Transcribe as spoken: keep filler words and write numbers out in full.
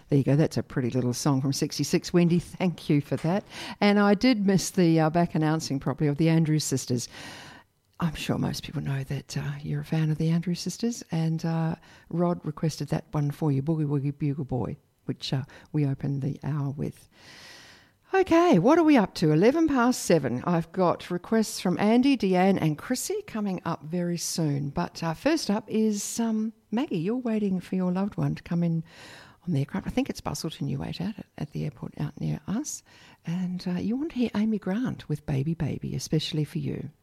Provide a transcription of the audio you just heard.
There you go. That's a pretty little song from sixty-six. Wendy, thank you for that. And I did miss the uh, back announcing properly of the Andrews Sisters. I'm sure most people know that uh, you're a fan of the Andrews Sisters, and uh, Rod requested that one for you, Boogie Woogie Bugle Boy, which uh, we opened the hour with. Okay, what are we up to? eleven past seven. I've got requests from Andy, Deanne and Chrissy coming up very soon. But uh, first up is um, Maggie. You're waiting for your loved one to come in on the aircraft. I think it's Bustleton you wait at at the airport out near us. And uh, you want to hear Amy Grant with Baby Baby, especially for you.